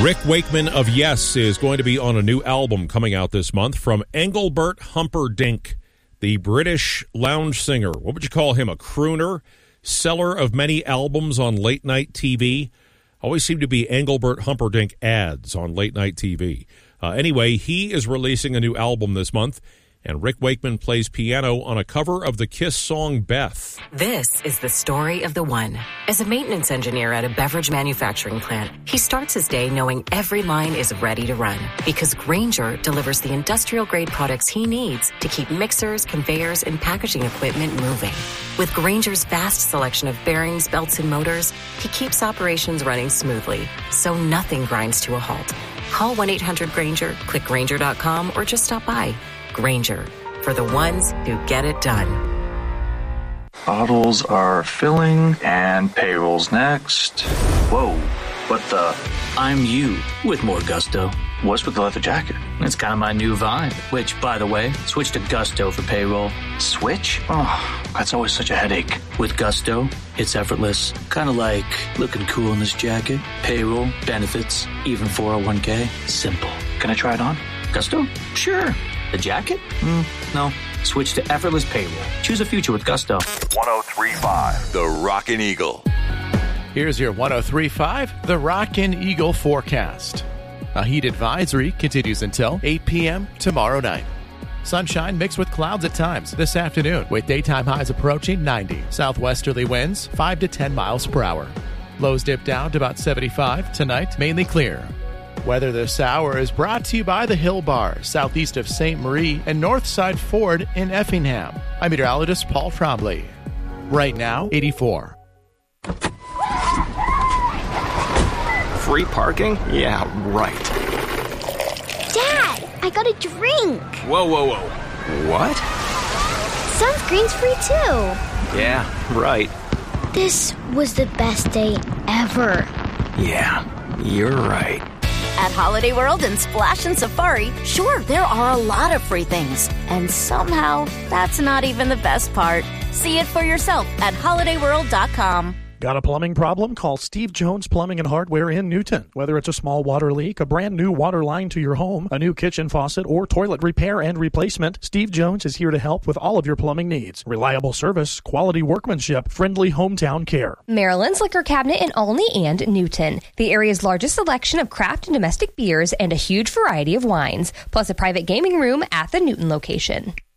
Rick Wakeman of Yes is going to be on a new album coming out this month from Engelbert Humperdinck, the British lounge singer. What would you call him? A crooner? Seller of many albums on late-night TV? Always seem to be Engelbert Humperdinck ads on late-night TV. Anyway, he is releasing a new album this month, and Rick Wakeman plays piano on a cover of the Kiss song Beth. This is the story of the one. As a maintenance engineer at a beverage manufacturing plant, he starts his day knowing every line is ready to run because Grainger delivers the industrial-grade products he needs to keep mixers, conveyors, and packaging equipment moving. With Grainger's vast selection of bearings, belts, and motors, he keeps operations running smoothly, so nothing grinds to a halt. Call 1-800-GRAINGER, click Grainger.com, or just stop by. Grainger, for the ones who get it done. Bottles are filling and payroll's next. Whoa, what the? I'm you with more gusto. What's with the leather jacket? It's kind of my new vibe, which, by the way, switch to Gusto for payroll. Switch? Oh, that's always such a headache. With Gusto, it's effortless. Kind of like looking cool in this jacket. Payroll, benefits, even 401k. Simple. Can I try it on? Gusto? Sure. The jacket? No. Switch to effortless payroll. Choose a future with Gusto. 103.5 The Rockin' Eagle. Here's your 103.5 The Rockin' Eagle forecast. A heat advisory continues until 8 p.m. tomorrow night. Sunshine mixed with clouds at times this afternoon, with daytime highs approaching 90. Southwesterly winds 5 to 10 miles per hour. Lows dip down to about 75 tonight, mainly clear. Weather this hour is brought to you by the Hill Bar, southeast of St. Marie and Northside Ford in Effingham. I'm meteorologist Paul Trombley. Right now, 84. Free parking? Yeah, right. Dad, I got a drink. Whoa. What? Sunscreen's free too. Yeah, right. This was the best day ever. Yeah, you're right. At Holiday World and Splash and Safari, sure, there are a lot of free things. And somehow, that's not even the best part. See it for yourself at holidayworld.com. Got a plumbing problem? Call Steve Jones Plumbing and Hardware in Newton. Whether it's a small water leak, a brand new water line to your home, a new kitchen faucet, or toilet repair and replacement, Steve Jones is here to help with all of your plumbing needs. Reliable service, quality workmanship, friendly hometown care. Maryland's Liquor Cabinet in Olney and Newton. The area's largest selection of craft and domestic beers and a huge variety of wines, plus a private gaming room at the Newton location.